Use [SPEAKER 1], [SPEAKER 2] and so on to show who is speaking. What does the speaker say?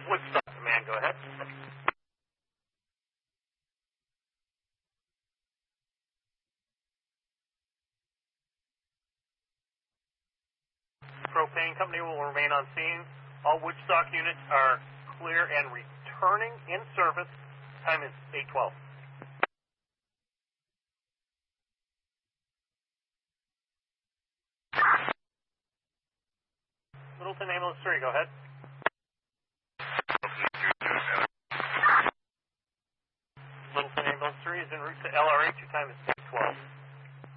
[SPEAKER 1] Woodstock Command, go ahead. Propane company will remain on scene. All Woodstock units are clear and returning in service. Time is 8:12. Littleton Ambulance 3, go ahead. Littleton Ambulance 3 is en route to LRH. Your time is 8:12.